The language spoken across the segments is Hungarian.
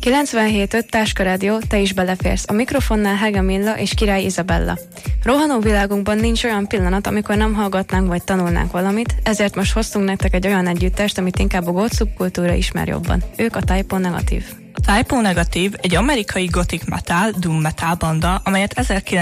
97.5 Táska Rádió, te is beleférsz. A mikrofonnál Hege Milla és Király Izabella. Rohanó világunkban nincs olyan pillanat, amikor nem hallgatnánk vagy tanulnánk valamit, ezért most hoztunk nektek egy olyan együttest, amit inkább a goth szubkultúra ismer jobban. Ők a Type O Negative. A Type O Negative egy amerikai gothic metal, doom metal banda, amelyet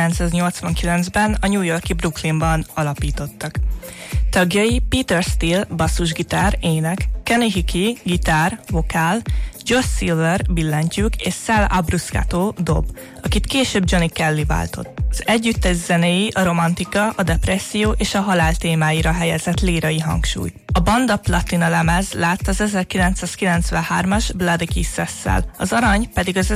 1989-ben a New York-i Brooklynban alapítottak. Tagjai Peter Steele, basszusgitár, ének, Kenny Hickey, gitár, vokál, Josh Silver, billentyűk és Sal Abruscato, dob, akit később Johnny Kelly váltott. Az együttes zenéi a romantika, a depresszió és a halál témáira helyezett lírai hangsúly. A banda platina lemez lát az 1993-as Bloody Kisses-szel, az arany pedig az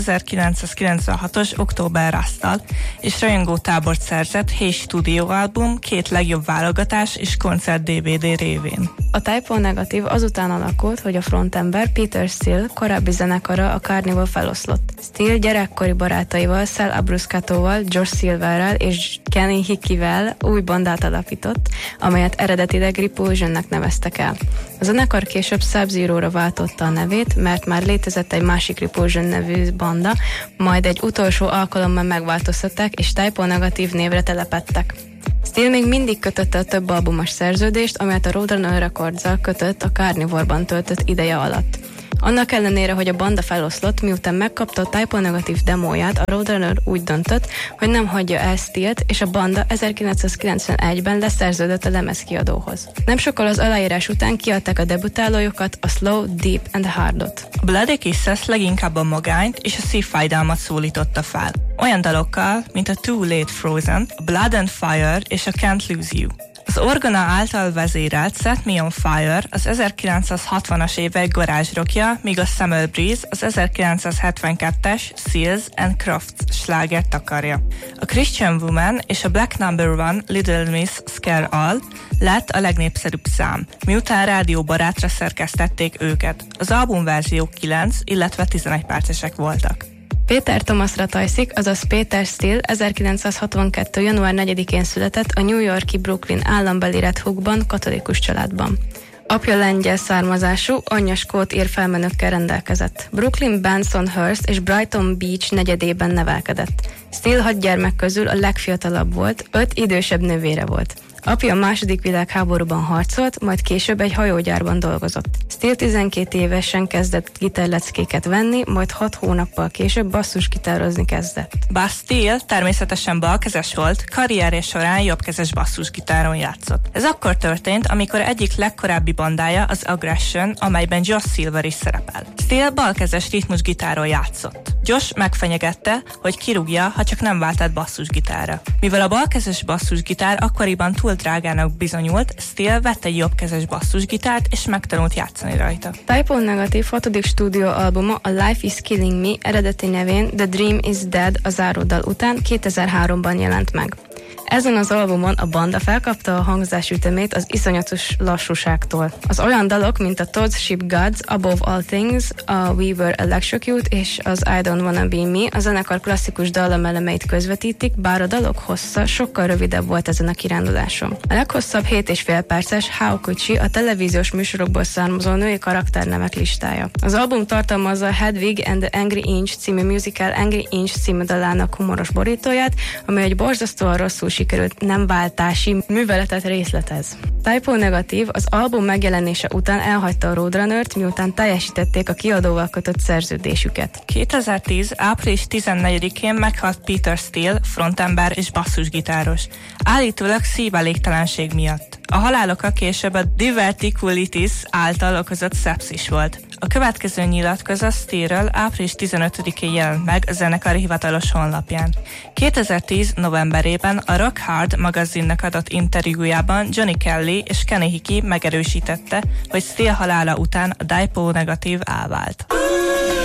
1996-os October Rust-tal, és rajongó tábort szerzett Hey stúdióalbum, 2 legjobb válogatás és koncert DVD révén. A Type O Negative azután alakult, hogy a frontember Peter Steele korábbi zenekara a Carnival feloszlott. Steele gyerekkori barátaival, Sal Abruscatóval, Josh Silverrel és Kenny Hickeyvel új bandát alapított, amelyet eredetileg Repulsionnek neveztek el. A zenekar később Sub-Zero-ra váltotta a nevét, mert már létezett egy másik Repulsion nevű banda, majd egy utolsó alkalommal megváltoztatták és Type O Negative névre telepedtek. Steele még mindig kötötte a több albumos szerződést, amelyet a Roadrunner Records-zal kötött a Carnivorban töltött ideje alatt. Annak ellenére, hogy a banda feloszlott, miután megkapta a Type O Negative demóját, a Roadrunner úgy döntött, hogy nem hagyja el Steele-t, és a banda 1991-ben leszerződött a lemezkiadóhoz. Nem sokkal az aláírás után kiadták a debütálójukat, a Slow, Deep and Hardot. A Bloody Kisses leginkább a magányt és a szívfájdalmat szólította fel. Olyan dalokkal, mint a Too Late Frozen, a Blood and Fire és a Can't Lose You. Az orgona által vezérelt Set Me on Fire az 1960-as évek garázs rockja, míg a Summer Breeze az 1972-es Seals and Crofts slágert takarja. A Christian Woman és a Black Number One Little Miss Scare All lett a legnépszerűbb szám, miután rádióbarátra szerkesztették őket. Az albumverziók 9, illetve 11 percesek voltak. Peter Thomasra tajszik, azaz Peter Steele 1962. január 4-én született a New York-i Brooklyn állambeli Red Hookban, katolikus családban. Apja lengyel származású, anyja skót ír felmenőkkel rendelkezett. Brooklyn, Bensonhurst és Brighton Beach negyedében nevelkedett. Steele 6 gyermek közül a legfiatalabb volt, 5 idősebb nővére volt. Apja a II. Világháborúban harcolt, majd később egy hajógyárban dolgozott. Steele 12 évesen kezdett gitárleckéket venni, majd 6 hónappal később basszusgitározni kezdett. Bár Steele természetesen balkezes volt, karrierje során jobbkezes basszusgitáron játszott. Ez akkor történt, amikor egyik legkorábbi bandája az Aggression, amelyben Josh Silver is szerepel. Steele balkezes ritmusgitáron játszott. Josh megfenyegette, hogy kirúgja, ha csak nem vált át basszusgitárra. Mivel a balkezes basszusgitár akkoriban túl drágának bizonyult, Steele vett egy jobbkezes basszusgitárt és megtanult játszani rajta. Type O Negative 6. stúdióalbuma, a Life is Killing Me eredeti nevén The Dream is Dead a záródal után 2003-ban jelent meg. Ezen az albumon a banda felkapta a hangzásütemét az iszonyatos lassúságtól. Az olyan dalok, mint a Todd's Ship Gods, Above All Things, a We Were Electrocute és az I Don't Wanna Be Me a zenekar klasszikus dallamelemeit közvetítik, bár a dalok hossza sokkal rövidebb volt ezen a kiránduláson. A leghosszabb 7,5 perces How Could She a televíziós műsorokból származó női karakternemek listája. Az album tartalmazza Hedwig and the Angry Inch című musical Angry Inch című dalának humoros borítóját, amely egy borzasztóan rosszul sikerült nem váltási műveletet részletez. Type O Negative az album megjelenése után elhagyta a Roadrunnert, miután teljesítették a kiadóval kötött szerződésüket. 2010. április 14-én meghalt Peter Steele, frontember és basszusgitáros, állítólag szívelégtelenség miatt. A haláloka később a diverticulitis által okozott szepszis volt. A következő nyilatkozat Steele-ről április 15-én jelent meg a zenekar hivatalos honlapján. 2010. novemberében a Rock Hard magazinnak adott interjújában Johnny Kelly és Kenny Hickey megerősítette, hogy Steele halála után a Type O Negative elvált.